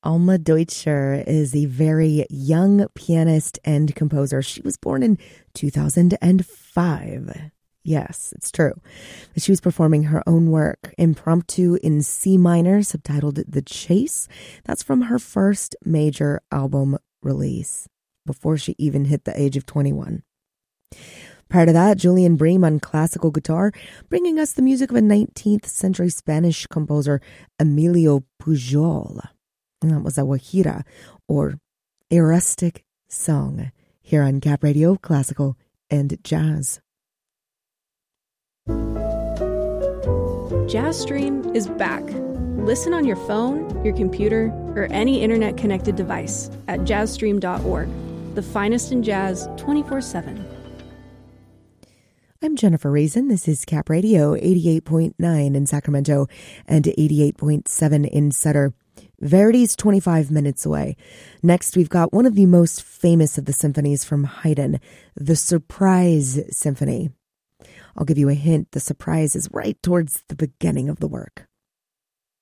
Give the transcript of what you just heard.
Alma Deutscher is a very young pianist and composer. She was born in 2005. Yes, it's true. She was performing her own work, Impromptu in C minor, subtitled The Chase. That's from her first major album release, before she even hit the age of 21. Prior to that, Julian Bream on classical guitar, bringing us the music of a 19th century Spanish composer, Emilio Pujol. And that was a Guajira, or a rustic song, here on Cap Radio, Classical and Jazz. JazzStream is back. Listen on your phone, your computer, or any internet-connected device at jazzstream.org. The finest in jazz 24/7. I'm Jennifer Reason. This is Cap Radio, 88.9 in Sacramento and 88.7 in Sutter. Verity's 25 minutes away. Next, we've got one of the most famous of the symphonies from Haydn, the Surprise Symphony. I'll give you a hint. The surprise is right towards the beginning of the work.